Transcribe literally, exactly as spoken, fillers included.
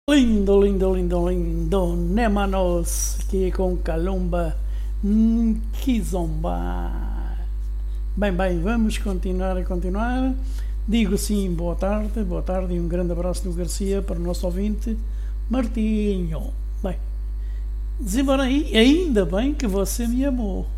Lindo, lindo, lindo, lindo, né, manos? Aqui com Calumba, hum, Kizomba. Bem, bem, vamos continuar a continuar. Digo sim, boa tarde, boa tarde e um grande abraço do Garcia para o nosso ouvinte, Martinho. Bem, dizem aí, ainda bem que você me amou.